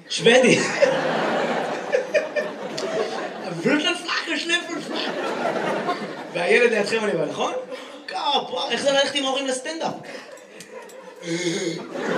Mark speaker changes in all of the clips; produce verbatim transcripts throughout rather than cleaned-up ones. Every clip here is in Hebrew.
Speaker 1: שוודי. פלוטלפלאק, שלפלפלאק. והילד לידכם אני בא, נכון? כפרה, איך זה ללכת עם ההורים לסטנדאפ? איך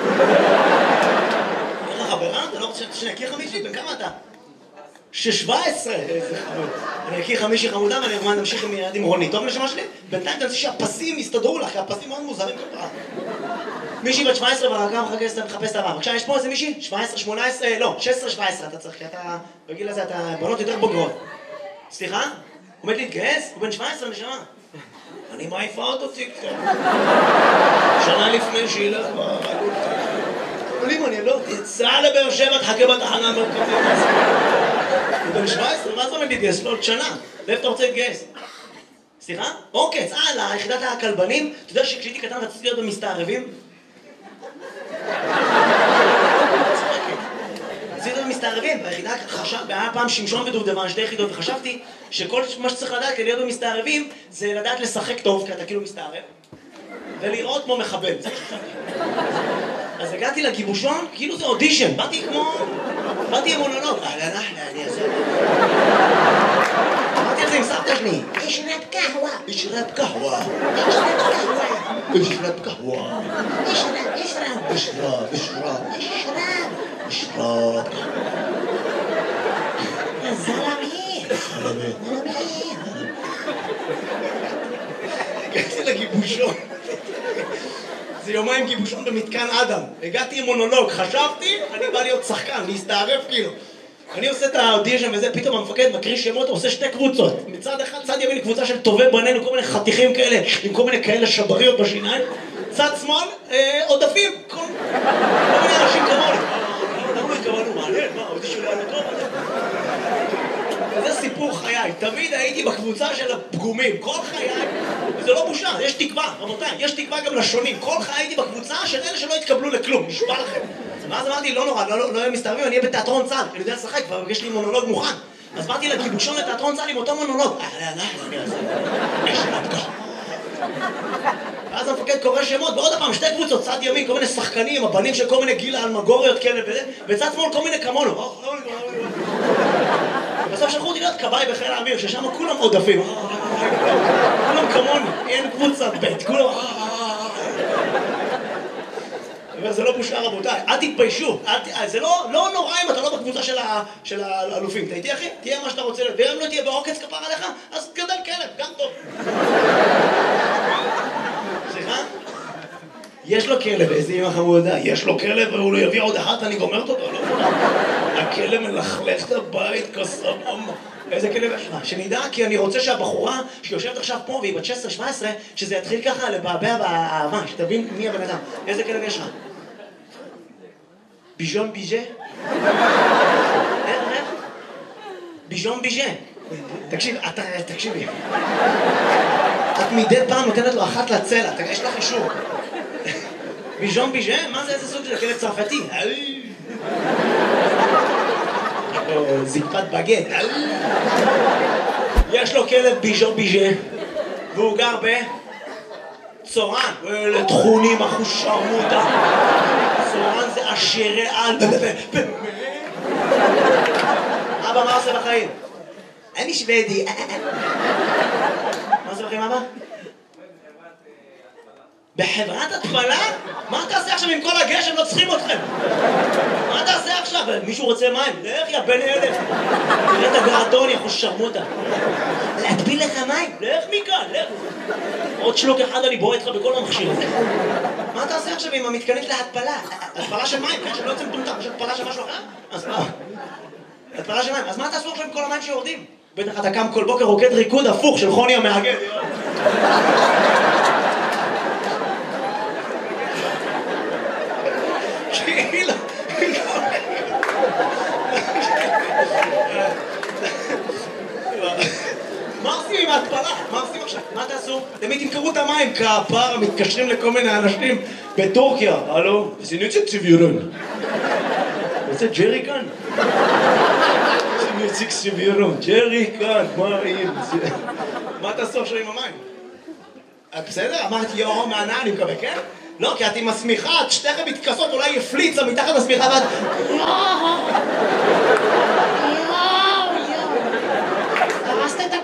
Speaker 1: החברה? אתה לא רוצה שאני אכיר לך מישהי? בן כמה אתה? שבע עשרה! איזה חמוד. אני אכיר לך מישהי חמודה ואני אגמן נמשיך עם ילד עם רוני. טוב לשמה שלי? בינתיים תנסי שהפסים יסתדרו לך, כי הפסים מאוד מוזרים כפרה. מישהי בת שבע עשרה והרגע מחפש את הבא. בבקשה, יש פה איזה מישהי? שבע עשרה, שמונה עשרה, לא, שש עשרה, שבע עשרה אתה צריך, כי אתה, בגיל הזה אתה בנות יותר בוגרות. סליחה? הוא עומד להתגייס? הוא בן שבע עשרה נשמה. אני מעיפה אותו ציקצה. שנה לפני שהיא כבר... אבל אם אני לא... תצא לבאר שבע, תחכה בתחנה המרכזית. הוא בן שבע עשרה, מה זה עומד להתגייס? לא, עוד שנה. ואיפה אתה רוצה להתגייס? סליחה? אוקיי, צאה ליחידת הכלבנים. אתה יודע שכשהייתי קטן רציתי להיות במסתערבים? רציתי להיות במסתערבים. ביחידה היה פעם שמשון ודובדבן, שתי יחידות, וחשבתי שכל מה שצריך לדעת כדי להיות במסתערבים זה לדעת לשחק טוב, כי אתה כאילו מסתערב, ולראות כמו מחבל. אז הגעתי לגיבושון, כאילו זה אודישן, באתי כמו... באתי עם מונולוג. אהלן, אהלן, אני אעשה... אמרתי על זה עם סבתא שלי. אשרת קהווה. אשרת קהווה. אשרת קהווה. אשרת קהווה. אשרת, אשרת. אשרת, אשרת. אשרת. אשרת. זלמי. זלמי. זלמי. הגעתי לגיבושון. זה יומיים גיבושון במתקן אדם. הגעתי עם מונולוג, חשבתי, אני בא להיות שחקן, להסתערף כאילו. אני עושה את האודישן וזה, פתאום המפקד מקריא שמות, עושה שתי קבוצות. מצד אחד, צד ימין קבוצה של טובי בנינו, כל מיני חתיכים כאלה, עם כל מיני כאלה שבריות בשיניים. צד שמאל, עודפים, כל מיני אנשים כמוני. למה לא התכוונו? מעניין, מה, האודישן לא היה טוב? וזה סיפור חיי, תמיד הייתי בקבוצה של הפגומים, כל חיי, וזה לא בושה, יש תקווה, רבותיי, יש תקווה גם לשונים, כל חיי הייתי בקבוצה של אלה שלא התקבלו לכלום, נשבע לכם. ואז אמרתי, לא נורא, לא, לא, לא מסתערבים, אני אהיה בתיאטרון צה"ל, אני יודע לשחק, כבר יש לי מונולוג מוכן. אז באתי לגיבושון לתיאטרון צה"ל עם אותו מונולוג. ואז המפקד קורא שמות, ועוד הפעם, שתי קבוצות, צד ימין, כל מיני שחקנים, הבנים של כל מיני גיל אלמגוריות כאלה וזה, וצד שמאל כל מיני כמונו. בסוף שלחו אותי להיות כבאי בחיל האוויר, ששם כולם עודפים. כולם כמוני, אין קבוצה בית, כולם... זה לא בושה רבותיי, אל תתביישו, זה לא נורא אם אתה לא בקבוצה של האלופים. אתה איתי אחי? תהיה מה שאתה רוצה להיות, ואם לא תהיה בעוקץ כפר עליך, אז גדל כלב, גם טוב. סליחה? יש לו כלב, איזה אמא חמודה, יש לו כלב והוא לא יביא עוד אחת, אני גומרת אותו, לא? הכלב מלכלך את הבית כסבום. איזה כלב יש לך? שנדע, כי אני רוצה שהבחורה שיושבת עכשיו פה והיא בת שש עשרה שבע עשרה, שזה יתחיל ככה לבעבע באהבה, שתבין מי הבן אדם. איזה כלב יש לך? ביז'ון ביז'ה? איך, איך? ביז'ון ביז'ה. תקשיב, אתה, תקשיבי. את מדי פעם נותנת לו אחת לצלע, יש לך אישור. ביז'ון ביז'ה? מה זה, איזה סוג של כלב צרפתי? זקפת בגט. יש לו כלב ביז'ון ביז'ה והוא גר בצורן. אלה תכונים אחוש שרמוטה. צורן זה עשירי על. אבא, מה עושה בחיים? אני שוודי. מה עושה בחיים אבא? בחברת התפלה? מה תעשה עכשיו עם כל הגשם? לא צריכים אתכם. מה תעשה עכשיו? מישהו רוצה מים? לך יא בן אלף. תראה את הגרדון, יא חוש שרמוטה. להטביל לך מים? לך מכאן, לך. עוד שלוק אחד אני בועט לך בכל המכשיר הזה. מה תעשה עכשיו עם המתקנית להתפלה? התפלה של מים, כן? שלא יוצא מטומטם. יש התפלה של משהו אחר? אז מה? התפלה של מים. אז מה תעשו עכשיו עם כל המים שיורדים? בטח אתה קם כל בוקר רוקד ריקוד הפוך של חוני המאגד. מה עושים עם ההתפלה? מה עושים עכשיו? מה תעשו? תמיד תמכרו את המים, כפר, מתקשרים לכל מיני אנשים בטורקיה. הלו? זה נציג סיבירון. זה ג'רי כאן? זה נציג סיבירון. ג'רי כאן, מה רעים? מה תעשו עכשיו עם המים? בסדר? אמרתי יואו, מענה, אני מקווה, כן? לא, כי את עם השמיכה, את שתיכם מתכסות, אולי יפליצה מתחת השמיכה ואת...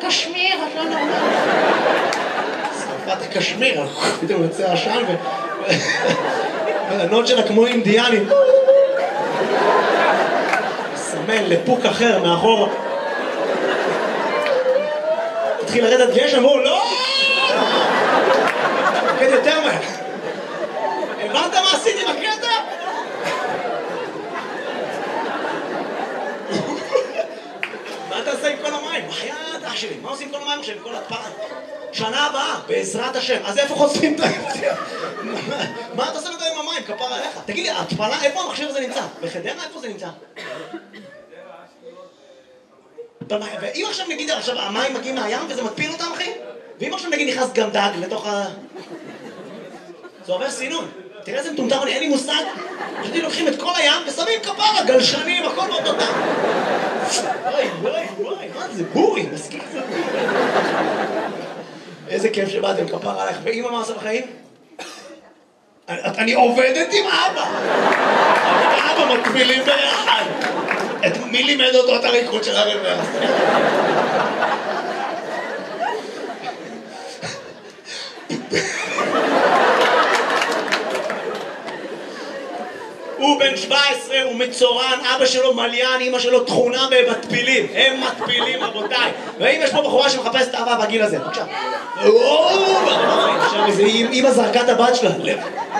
Speaker 1: הקשמיר, את לא נורמלית. שרפת הקשמיר, פתאום יוצא עשן ו... והנות שלה כמו אינדיאנים. סמן לפוק אחר מאחור. התחיל לרדת גשם, אמרו, לא! תקד יותר מהר. הבנת מה עשיתי בקטע? מה אתה עושה עם כל המים? בחיית אח שלי, מה עושים עם כל המים עכשיו, עם כל התפעה? שנה הבאה, בעזרת השם. אז איפה חושפים את היפתיה? מה אתה עושה עם המים? כפר עליך. תגיד לי, התפלה, איפה המכשיר הזה נמצא? בחדרה, איפה זה נמצא? ואם עכשיו נגיד, עכשיו המים מגיעים מהים וזה מטפיל אותם, אחי? ואם עכשיו נגיד נכנס גם דג לתוך ה... זה עובר סינון. תראה איזה מטומטם, אין לי מושג. פשוט לוקחים את כל הים ושמים כפרה, גלשנים, הכל באותו טעם. וואי, וואי, וואי, מה זה בורי, מסכים. איזה כיף שבאתם, כפרה עליך. ואמא מה עושה בחיים? אני עובדת עם אבא. אבא מקבילים ביחד. מי לימד אותו את הריקוד של הרבע? הוא בן שבע עשרה, הוא מצורן, אבא שלו מליין, אמא שלו תכונה במטפילים. הם מטפילים, רבותיי. ואם יש פה בחורה שמחפשת אהבה בגיל הזה, בבקשה. עכשיו איזה אמא זרקה את הבת שלה. לך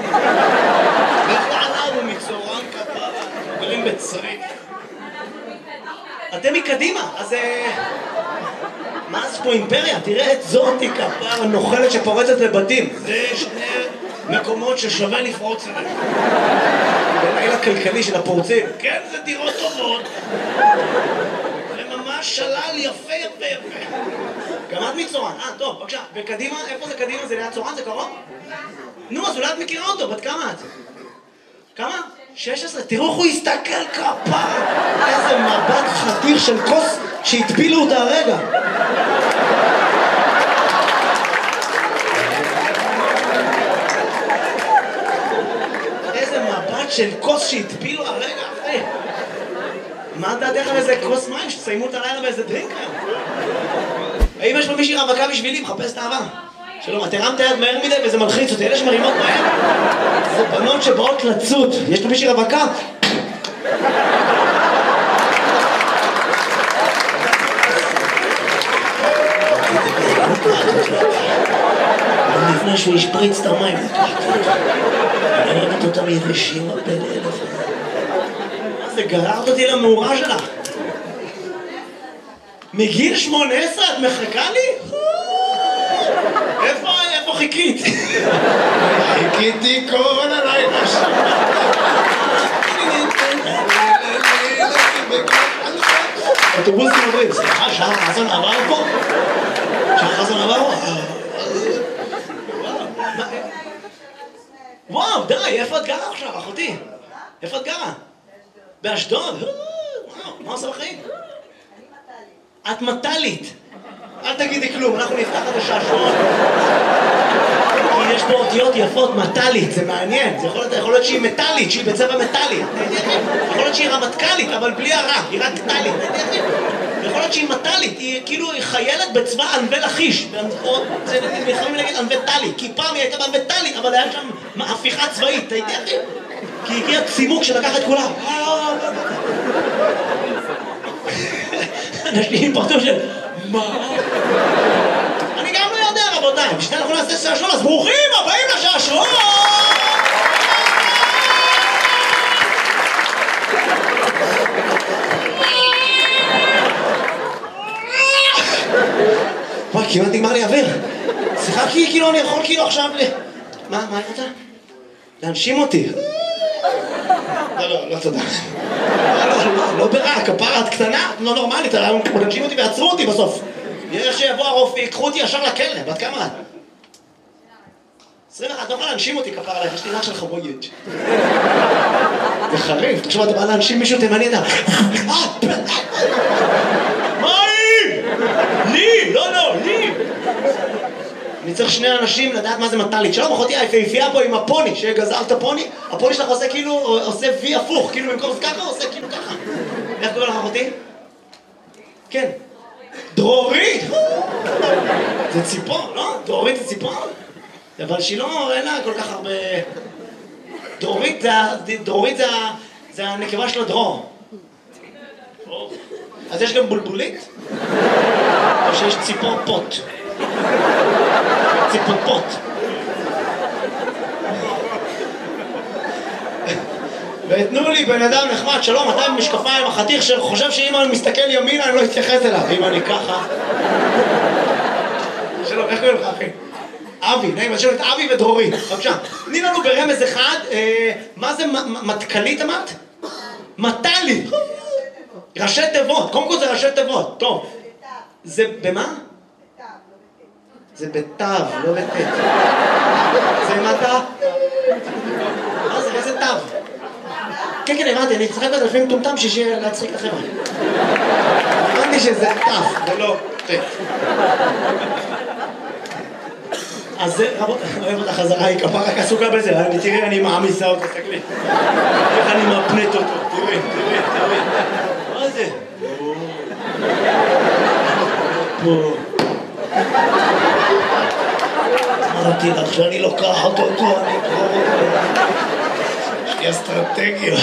Speaker 1: לעלה, הוא מצורן כפרה. גרים בצריף. אתם מקדימה, אז... מה זה פה אימפריה? תראה את זאתי כפרה נוחלת שפורצת לבתים. זה שני מקומות ששווה לפרוץ אליהם. בלילה כלכלי של הפורצים. כן, זה דירות טובות. זה ממש שלל יפה יפה יפה. גם את מצורן. אה, טוב, בבקשה. וקדימה, איפה זה קדימה? זה ליד צורן? זה קרוב? נו, אז אולי את מכירה אותו. בת כמה את? כמה? שש עשרה. תראו איך הוא הסתכל כפרה. איזה מבט חתיך של כוס שהטבילו אותה הרגע. של כוס שהטפילו הרגע אחרי. מה דעתך על איזה כוס מים שתסיימו את הלילה באיזה דרינק היום? האם יש פה מישהי רווקה בשבילי? מחפש את האהבה. שלום, את הרמת היד מהר מדי וזה מלחיץ אותי. אלה שמרימות מהר זה בנות שבאות לצוד. יש פה מישהי רווקה? לפני שהוא ישפריץ את המים. אני ראית אותם יבשים הרבה לאלף. מה זה, גררת אותי למאורה שלך? מגיל שמונה עשרה את מחכה לי? איפה, איפה חיכית? חיכיתי כל הלילה שם. אוטובוסים עוברים, סליחה, שעה חסן עבר פה? שעה חסן עבר פה? וואו, די, איפה את גרה עכשיו, אחותי? איפה את גרה? באשדוד? וואו, מה עושה בחיים? את מטלית. אל תגידי כלום, אנחנו נפתח את השעשועון. כי יש פה אותיות יפות, מטלית, זה מעניין. זה יכול, יכול להיות שהיא מטלית, שהיא בצבע מטלי. יכול להיות שהיא רמטכלית, אבל בלי הרע, היא רק טלית. יכול להיות שהיא מטלית, היא כאילו חיילת בצבא ענבי לחיש. זה יכולים להגיד ענבי טלי, כי פעם היא הייתה בענבי טלי, אבל היה שם הפיכה צבאית, אתה יודע אחי? כי הגיע צימוק שלקח את כולם. אנשים פרטו של... מה? אני גם לא יודע, רבותיי. בשביל אנחנו נעשה שעשועון, אז ברוכים הבאים לשעשועון! וואי, כמעט נגמר לי אוויר. סליחה, כאילו אני יכול כאילו עכשיו ל... מה, מה אני רוצה? להנשים אותי. לא, לא, לא תודה. לא ברע, כפרה, את קטנה, לא נורמלית, להנשים אותי ועצרו אותי בסוף. יש שיבוא הרופא, יקחו אותי ישר לכלא, בת כמה את? עשרים ואחת, לא יכולה להנשים אותי כפרה עליך, יש לי ריח של חבויץ'. זה חריף, תחשוב, אתה בא להנשים מישהו תימני, אתה... מה היא? לי, לא, לא, לי. אני צריך שני אנשים לדעת מה זה מטלית. שלום, אחותי היפהפייה פה עם הפוני, שגזרת את הפוני, הפוני שלך עושה כאילו, עושה וי הפוך, כאילו במקום ככה, עושה כאילו ככה. איך קוראים לך אחותי? כן. דרורית! זה ציפור, לא? דורית זה ציפור? אבל שהיא לא, אין לה כל כך הרבה... דורית זה, דורית זה, זה הנקבה של הדרור. אז יש גם בולבולית? או שיש ציפור פוט? ציפור פוט. ותנו לי בן אדם נחמד, שלום, אתה עם משקפיים, החתיך שחושב שאם אני מסתכל ימינה אני לא אתייחס אליו, אם אני ככה. שלום, איך קוראים לך אחי? אבי, נעים, אז שלום את אבי ודרורי, בבקשה. תני לנו ברמז אחד, מה זה מתכלית אמרת? מטלי. ראשי תיבות, קודם כל זה ראשי תיבות, טוב. זה במה? זה בתו, לא בתת. זה מטה? מה זה, איזה תו? כן, כן, הבנתי, אני צחק בזה לפעמים טומטם שיהיה להצחיק לכם. הבנתי שזה תו, ולא תת. אז זה, רבות, אוהב אותה חזרה, היא כפה רק עסוקה בזה, תראי, אני מעמיסה אותו, תסתכלי. איך אני מפנט אותו, תראי, תראי, תראי. מה זה? פה. אמרתי לך שאני לוקחת אותו, אני אקרור אותו. יש לי אסטרטגיות.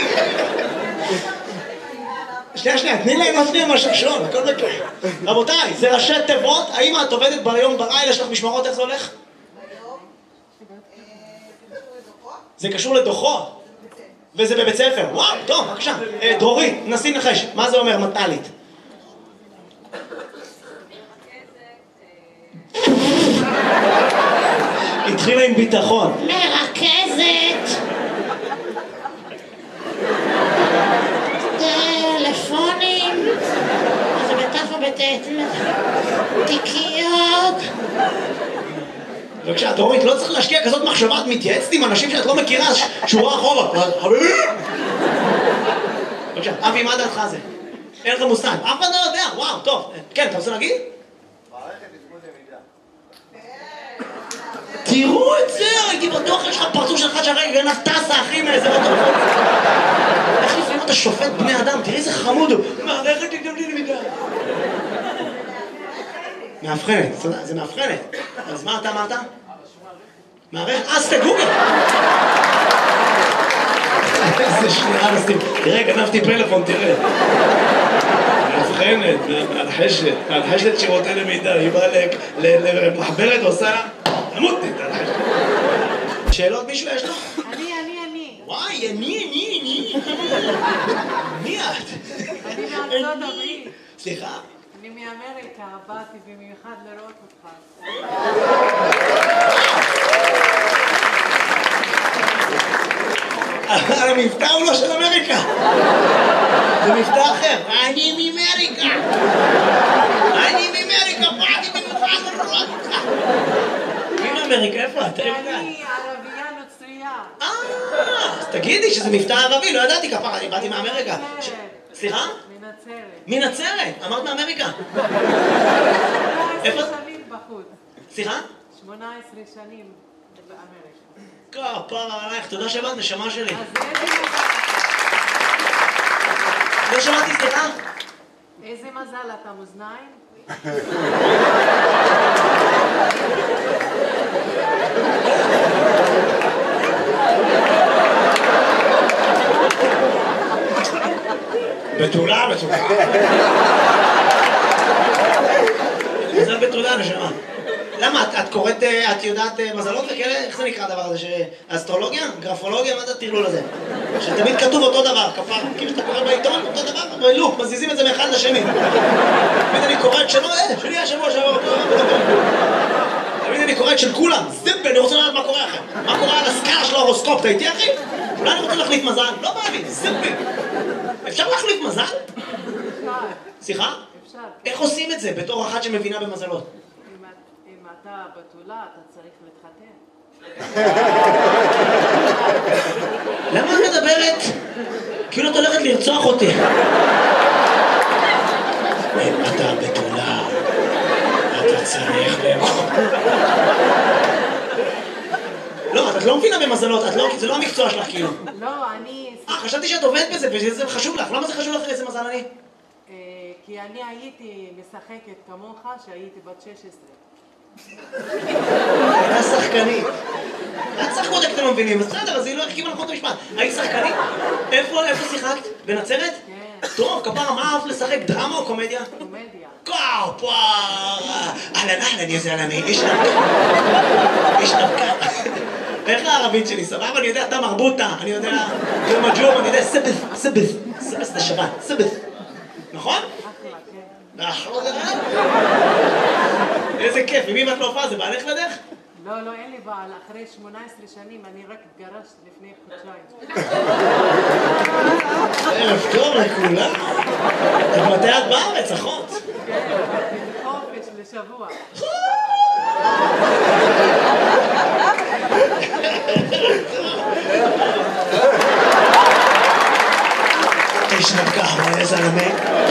Speaker 1: שנייה, שנייה, תני להם עוד שנייה משהו שון, הכל בכלל. רבותיי, זה ראשי תיבות, האם את עובדת ביום בלילה, יש לך משמרות, איך זה הולך?
Speaker 2: ביום, זה קשור לדוחות.
Speaker 1: זה קשור לדוחות? וזה בבית ספר, וואו, טוב, בבקשה. דרורית, נסי נחש, מה זה אומר מטלית? התחילה עם ביטחון. מרכזת! טלפונים, זה בתף ובתת, תיקיות. בבקשה, דורית, לא צריך להשקיע כזאת מחשבה, את מתייעצת עם אנשים שאת לא מכירה, שורה אחורה. בבקשה, אבי, מה דעתך זה? אין לך מושג, אף אחד לא יודע, וואו, טוב. כן, אתה רוצה להגיד? תראו את זה, הייתי בטוח, יש לך פרצוף שלך שהרגע גנב טסה, אחי, מאיזה מטור. איך לפעמים אתה שופט בני אדם, תראי איזה חמוד הוא. מערכת תתגמדי למידה. מאבחנת, זה מאבחנת. אז מה אתה אמרת? מערכת, אז תגוגל. איזה שנייה נסים. תראה, גנבתי פלאפון, תראה. מאבחנת, מהלחשת, מהלחשת שירותי למידה. היא באה למחברת ועושה... עמודתי, תלחשת. שאלות מישהו יש לו?
Speaker 2: אני, אני, אני.
Speaker 1: וואי, אני, אני, אני. מי את?
Speaker 2: אני מארצות הברית.
Speaker 1: סליחה?
Speaker 2: אני מאמריקה, באתי במיוחד לראות אותך.
Speaker 1: המבטא הוא לא של אמריקה. זה מבטא אחר. אני מאמריקה. אני מאמריקה, באתי במיוחד לראות אותך. מי מאמריקה? איפה את?
Speaker 2: אני ערבייה נוצרייה.
Speaker 1: אה, אז תגידי שזה מבטא ערבי, לא ידעתי כפרה, אני באתי מאמריקה. סליחה?
Speaker 2: מנצרת.
Speaker 1: מנצרת? אמרת מאמריקה.
Speaker 2: שמונה עשרה שנים בחוץ.
Speaker 1: סליחה?
Speaker 2: שמונה עשרה שנים באמריקה.
Speaker 1: כפרה עלייך, תודה שבאת, נשמה שלי.
Speaker 2: אז איזה מזל
Speaker 1: לא שמעתי, סליחה?
Speaker 2: איזה מזל אתה מאזניים?
Speaker 1: בתולה, בתולה. מזל בתולה, נשמה. למה? את, את קוראת, את יודעת מזלות וכאלה? איך זה נקרא הדבר הזה? אסטרולוגיה? גרפולוגיה? מה זה הטרלול הזה? שתמיד כתוב אותו דבר, כפר. כאילו שאתה קורא בעיתון, אותו דבר, בלופ, מזיזים את זה מאחד לשני. תמיד אני קורא את שלו, אה, שלי השבוע שעבר אותו דבר. תמיד אני קורא את של כולם. זיפ, אני רוצה לדעת מה קורה לכם. מה קורה על הסקאלה של ההורוסקופ, אתה איתי אחי? אולי אני רוצה להחליף מזל? לא בא לי, זיפ. אפשר להחליף מזל?
Speaker 2: אפשר.
Speaker 1: סליחה?
Speaker 2: אפשר.
Speaker 1: איך עושים את זה בתור אחת שמבינה במזלות?
Speaker 2: אם אתה בתולה, אתה צריך להתחתן.
Speaker 1: למה את מדברת? כאילו את הולכת לרצוח אותי. אם אתה בתולה, אתה צריך לאכול. לא, את לא מבינה במזלות, זה לא המקצוע שלך כאילו.
Speaker 2: לא, אני...
Speaker 1: אה, חשבתי שאת עובדת בזה וזה חשוב לך. למה זה חשוב לך איזה מזל אני?
Speaker 2: כי אני הייתי משחקת כמוך שהייתי בת שש עשרה.
Speaker 1: הייתה שחקנית. את שחקות אתם לא מבינים, אז בסדר, אז היא לא הרכיבה נכון את המשפט. היית שחקנית? איפה, איפה שיחקת? בנצרת?
Speaker 2: כן.
Speaker 1: טוב, כפרה, מה אהבת לשחק? דרמה או קומדיה?
Speaker 2: קומדיה.
Speaker 1: וואו, וואו, אהלן, אהלן, יא זלמה, איש נבקה. איש נבקה. איך הערבית שלי, סבבה? אני יודע, אתה מרבוטה, אני יודע, יום הג'ום, אני יודע, סבס, סבס, סבס זה שבת, סבס. נכון?
Speaker 2: אחלה, כן.
Speaker 1: אחלה זה רע. איזה כיף, עם מי ואת לא הופעה, זה בעלך לדרך?
Speaker 2: לא, לא, אין לי בעל. אחרי שמונה עשרה שנים אני רק התגרשת לפני חודשיים.
Speaker 1: ערב טוב לכולם. את מתי את בארץ, אחות?
Speaker 2: כן, חופש לשבוע.
Speaker 1: איש נבקה, אבל איזה נמק.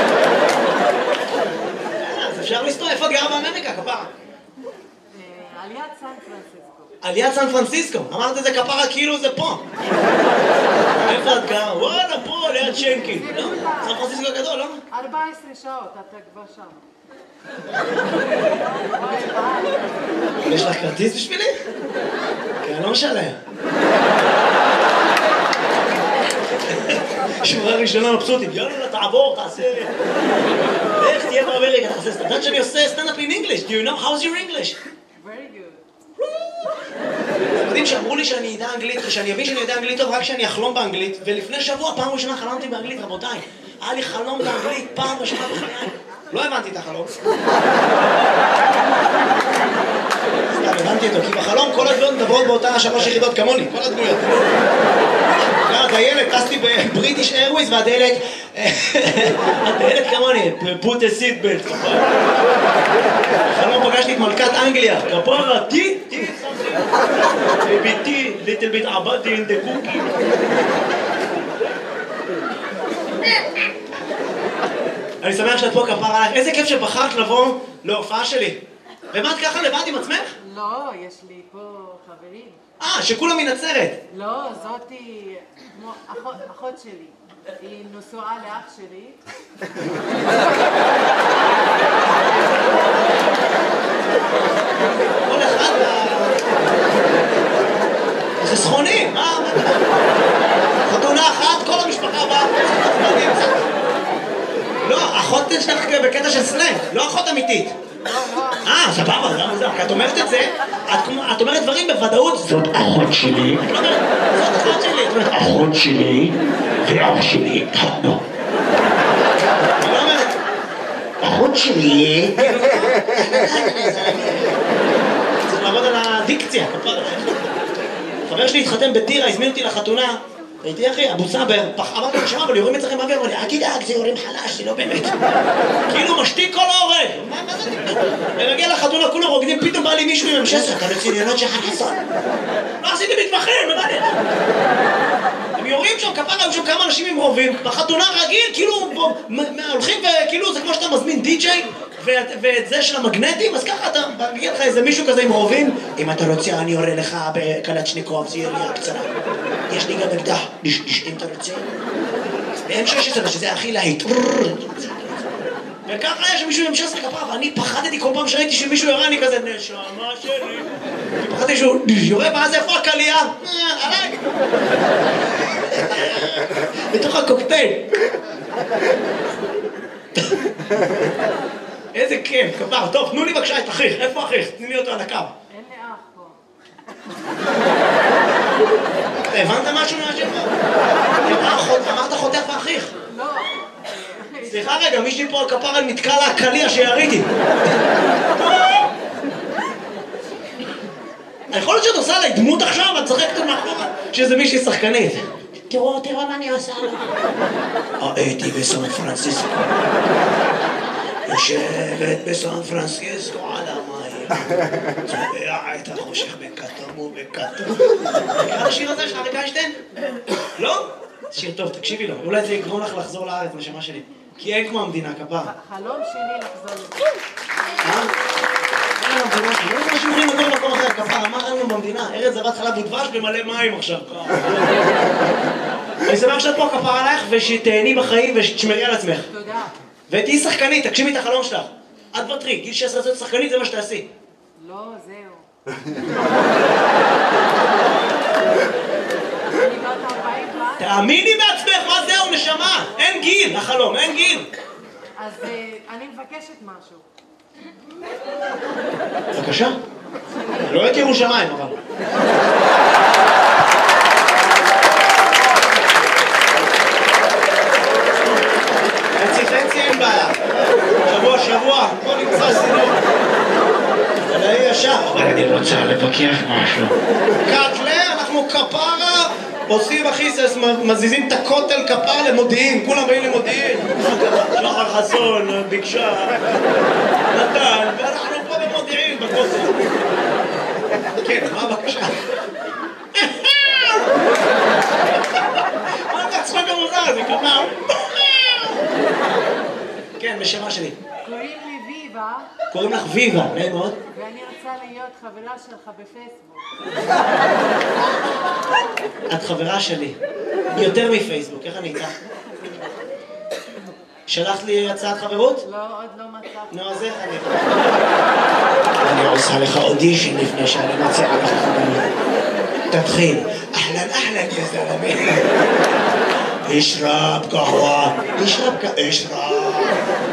Speaker 1: אז אפשר לסתור, איפה את גרה באמריקה, כפרה?
Speaker 2: על יד סן פרנסיסקו.
Speaker 1: על יד סן פרנסיסקו. אמרת את זה כפרה כאילו זה פה. איפה את גרה? וואלה, פה, ליד שנקי. סן פרנסיסקו גדול, לא?
Speaker 2: ארבע עשרה שעות, אתה כבר שם.
Speaker 1: יש לך כרטיס בשבילי? כי אני לא משלם. שורה ראשונה מבסוטית, יאללה, תעבור, תעשה... איך תהיה באמריקה, תעשה... אתה יודעת שאני עושה סטנדאפ in English? Do you know how's your English?
Speaker 2: Very good.
Speaker 1: אתם יודעים שאמרו לי שאני אדע אנגלית, ושאני אבין שאני יודע אנגלית טוב רק כשאני אחלום באנגלית, ולפני שבוע, פעם ראשונה חלמתי באנגלית, רבותיי. היה לי חלום באנגלית, פעם ראשונה בחיי. לא הבנתי את החלום. סתם, הבנתי אותו, כי בחלום כל הדמויות מדברות באותה שלוש יחידות כמוני, כל הדמויות. הדיילת, טסתי בבריטיש איירוויז, והדיילת... הדיילת כמוני, put a seat belt. בחלום פגשתי את מלכת אנגליה, כפרה, טי, טי, ביתי, little bit עבדתי in the cookie. אני שמח שאת פה כפרה עליך, איזה כיף שבחרת לבוא להופעה שלי. ובאת ככה לבד עם עצמך?
Speaker 2: לא, יש לי פה חברים.
Speaker 1: אה, שכולם מנצרת.
Speaker 2: לא, זאתי כמו אחות, אחות שלי. היא נשואה לאח שלי.
Speaker 1: כל אחד... זה סכוני, מה? חתונה אחת, כל המשפחה באה. לא, אחות שלך בקטע של סלנג, לא אחות אמיתית. אה, סבבה, למה זה? את אומרת את זה, את אומרת דברים בוודאות. זאת אחות שלי. את לא אומרת, זאת אחות שלי. את אומרת, אחות שלי ואח שלי התחתנו. את לא אומרת, אחות שלי. צריך לעבוד על הדיקציה. חבר שלי התחתן בטירה, הזמין אותי לחתונה. ראיתי אחי, אבו סאבר, אמרתי לו, שמע, אבל יורים אצלכם באוויר, אמר לי, אל תדאג, זה יורים חלש, זה לא באמת. כאילו משתיק כל ההורג. מה זה תקדם? אני מגיע לחתונה, כולם רוקדים, פתאום בא לי מישהו עם המשסר, אתה רציניות שלך חסון. לא עשיתי מתמחים, מה זה? הם יורים שם, כפרה, היו שם כמה אנשים עם רובים, בחתונה רגיל, כאילו, הולכים וכאילו, זה כמו שאתה מזמין די-ג'יי, ואת זה של המגנטים, אז ככה אתה מגיע לך איזה מישהו כזה עם רובים, אם אתה רוצה אני יורה לך בקלצ'ניקוב, זה ירייה קצרה. יש לי גם אקדח, אם אתה רוצה. ב-אם שש עשרה, שזה הכי להיט. וככה היה שמישהו עם שש עשרה כפרה, ואני פחדתי כל פעם שראיתי שמישהו יורה, אני כזה, נשמה שלי. פחדתי שהוא יורה, ואז איפה הקלייה? עליי. בתוך הקוקטייל. איזה כיף, כפר. טוב, תנו לי בבקשה את אחיך. איפה אחיך? תני לי אותו על הקו.
Speaker 2: אין לי אח פה.
Speaker 1: אתה הבנת משהו מהשם? אמרת חותך ואחיך.
Speaker 2: לא.
Speaker 1: סליחה רגע, מישהי פה על כפר נתקע לה הקליע שיריתי. יכול להיות שאת עושה עליי דמות עכשיו, את צחקת מאחורה שזה מישהי שחקנית. תראו, תראו מה אני עושה לה. הייתי בסן פרנסיסקו. יושבת בסן פרנסיסקו על המים. צובע את החושך בכתום ובכתום. מכיר השיר הזה של אריק איינשטיין? לא? שיר טוב, תקשיבי לו. אולי זה יגרום לך לחזור לארץ, נשמה שלי. כי אין כמו המדינה, כפר.
Speaker 2: חלום שלי לחזור לזה.
Speaker 1: אה? אין המדינה, לא יודע משהו יכולים לגור במקום אחר, כפר. מה ראינו במדינה? ארץ זבת חלב ודבש במלא מים עכשיו. אני שמח שאת פה כפר עלייך ושתהני בחיים ושתשמרי על עצמך.
Speaker 2: תודה.
Speaker 1: ותהי שחקנית, תגשימי את החלום שלך. את ותרי, גיל שש עשרה שחקנית זה מה שתעשי.
Speaker 2: לא, זהו. אני בת ארבעים ואז...
Speaker 1: תאמיני בעצמך, מה זהו, נשמה? אין גיל, החלום, אין גיל.
Speaker 2: אז אני מבקשת משהו.
Speaker 1: בבקשה. לא את ירושלים, אבל. חצי חצי אין בעיה. שבוע שבוע, בוא נמצא סינור. אבל אני ישר, אבל אני רוצה לבקש משהו. קאטלה, אנחנו כפרה, עושים אחיסס, מזיזים את הכותל כפרה למודיעין, כולם באים למודיעין. שחר חסון, ביקשה, נתן, ואנחנו פה במודיעין, בכותל. כן, מה הבקשה? מה אתה צחוק המוזר, זה כפר? כן, בשמה שלי.
Speaker 2: קוראים לי ויבה.
Speaker 1: קוראים לך ויבה, נעים מאוד.
Speaker 2: ואני רוצה להיות חברה שלך בפייסבוק.
Speaker 1: את חברה שלי. יותר מפייסבוק, איך אני איתך? שלחת לי הצעת חברות?
Speaker 2: לא, עוד לא מצאתי.
Speaker 1: נו, אז איך אני... אני עושה לך אודישן לפני שאני מציעה לך חברות. תתחיל. אהלן, אהלן, יא זלמי. אשרב קהווה. אשרב קהווה. אשרב.